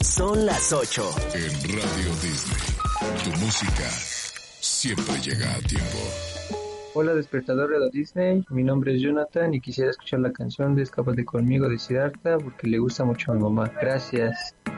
Son las 8. En Radio Disney, tu música siempre llega a tiempo. Hola despertador de Disney, mi nombre es Jonathan y quisiera escuchar la canción de Escápate conmigo de Siddhartha porque le gusta mucho a mi mamá. Gracias.